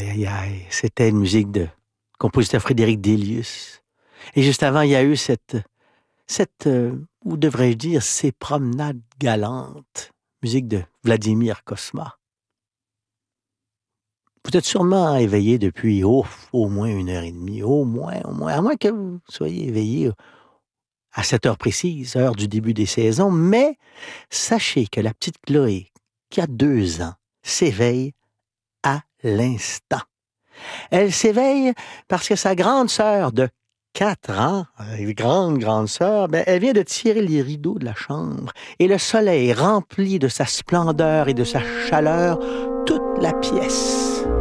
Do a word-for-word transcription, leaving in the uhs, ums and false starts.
aïe, aïe. C'était une musique de compositeur Frédéric Delius. Et juste avant, il y a eu cette, cette euh, ou devrais-je dire, ces promenades galantes. Musique de Vladimir Cosma. Vous êtes sûrement éveillé depuis oh, au moins une heure et demie, au moins, au moins, à moins que vous soyez éveillé à cette heure précise, heure du début des saisons, mais sachez que la petite Chloé, qui a deux ans, s'éveille à l'instant. Elle s'éveille parce que sa grande sœur de quatre ans, une grande, grande sœur, ben, elle vient de tirer les rideaux de la chambre et le soleil remplit de sa splendeur et de sa chaleur toute la pièce.